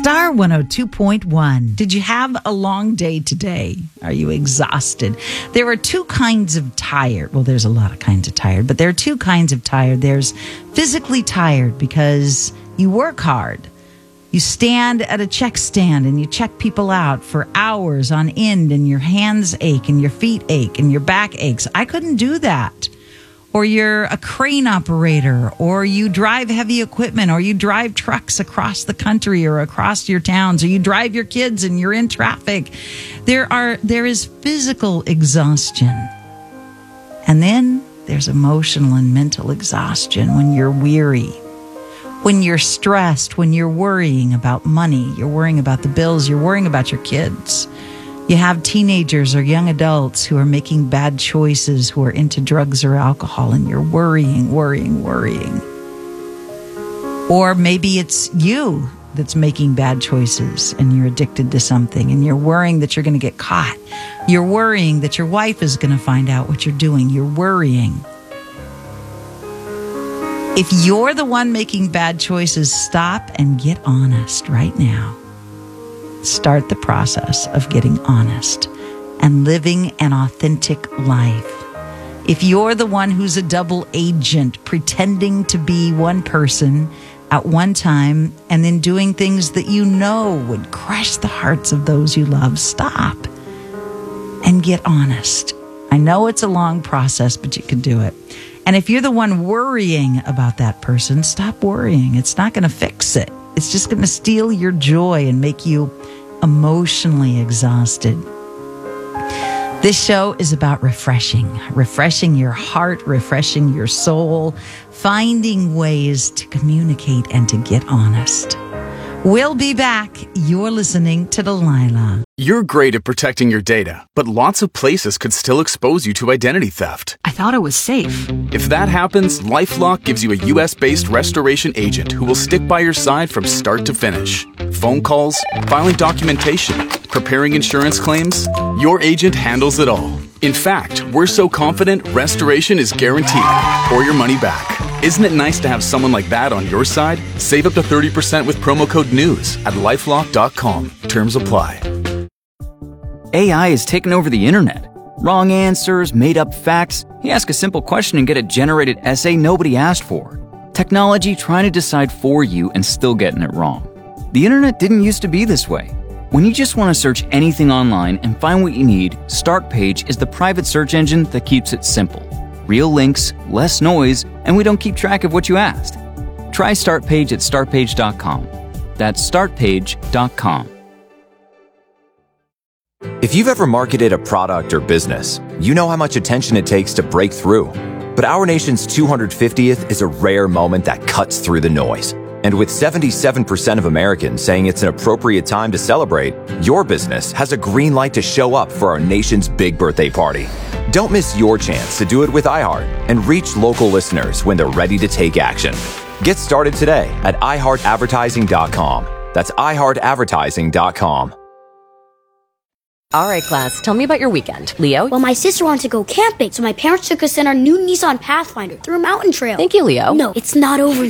Star 102.1. Did you have a long day today? Are you exhausted? There are two kinds of tired. Well, there's a lot of kinds of tired, but there are two kinds of tired. There's physically tired because you work hard. You stand at a check stand and you check people out for hours on end, and your hands ache and your feet ache and your back aches. I couldn't do that. Or you're a crane operator, or you drive heavy equipment, or you drive trucks across the country or across your towns, or you drive your kids and you're in traffic. There is physical exhaustion. And then there's emotional and mental exhaustion when you're weary, when you're stressed, when you're worrying about money, you're worrying about the bills, you're worrying about your kids. You have teenagers or young adults who are making bad choices, who are into drugs or alcohol, and you're worrying. Or maybe it's you that's making bad choices and you're addicted to something and you're worrying that you're going to get caught. You're worrying that your wife is going to find out what you're doing. You're worrying. If you're the one making bad choices, stop and get honest right now. Start the process of getting honest and living an authentic life. If you're the one who's a double agent, pretending to be one person at one time and then doing things that you know would crush the hearts of those you love, stop and get honest. I know it's a long process, but you can do it. And if you're the one worrying about that person, stop worrying. It's not going to fix it. It's just going to steal your joy and make you emotionally exhausted. This show is about refreshing your heart, refreshing your soul, finding ways to communicate and to get honest. We'll be back. You're listening to Delilah. You're great at protecting your data, but lots of places could still expose you to identity theft. I thought it was safe. If that happens, LifeLock gives you a US-based restoration agent who will stick by your side from start to finish. Phone calls, filing documentation, preparing insurance claims, your agent handles it all. In fact, we're so confident restoration is guaranteed or your money back. Isn't it nice to have someone like that on your side? Save up to 30% with promo code NEWS at LifeLock.com. Terms apply. AI has taken over the internet. Wrong answers, made-up facts. You ask a simple question and get a generated essay nobody asked for. Technology trying to decide for you and still getting it wrong. The internet didn't used to be this way. When you just want to search anything online and find what you need, Startpage is the private search engine that keeps it simple. Real links, less noise, and we don't keep track of what you asked. Try Startpage at startpage.com. That's startpage.com. If you've ever marketed a product or business, you know how much attention it takes to break through. But our nation's 250th is a rare moment that cuts through the noise. And with 77% of Americans saying it's an appropriate time to celebrate, your business has a green light to show up for our nation's big birthday party. Don't miss your chance to do it with iHeart and reach local listeners when they're ready to take action. Get started today at iHeartAdvertising.com. That's iHeartAdvertising.com. All right, class, tell me about your weekend. Leo? Well, my sister wanted to go camping, so my parents took us in our new Nissan Pathfinder through a mountain trail. Thank you, Leo. No, it's not over